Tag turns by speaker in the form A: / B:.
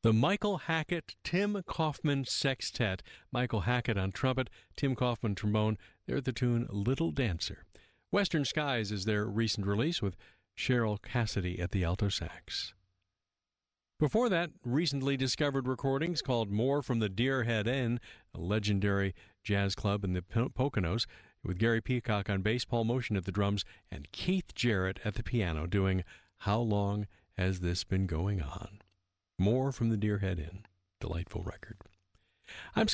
A: The Michael Hackett-Tim Kaufman Sextet. Michael Hackett on trumpet, Tim Kaufman trombone. They're the tune Little Dancer. Western Skies is their recent release with Cheryl Cassidy at the alto sax. Before that, recently discovered recordings called More from the Deerhead Inn, a legendary jazz club in the Poconos, with Gary Peacock on bass, Paul Motion at the drums, and Keith Jarrett at the piano doing How Long Has This Been Going On? More from the Deerhead Inn. Delightful record. I'm